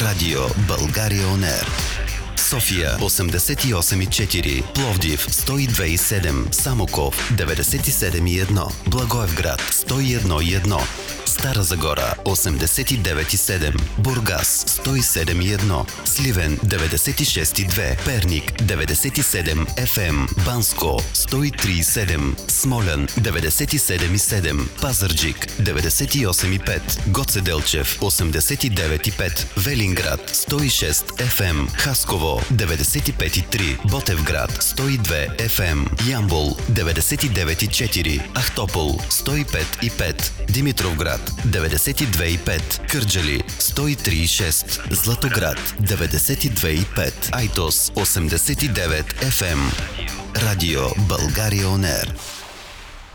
Радио България On Air. София 88,4, Пловдив 102,7, Самоков 97,1, Благоевград 101,1, Стара Загора 89,7, Бургас 107,1, Сливен 96,2, Перник 97 FM, Банско 103,7, Смолян 97,7, Пазарджик 98,5, Гоце Делчев 89,5, Велинград 106 FM, Хасково 95,3, Ботевград 102 FM, Ямбол 99,4, Ахтопол 105,5, Димитровград 92,5, Кърджали 103,6, Златоград 92,5, Айтос 89 FM. Радио България On Air.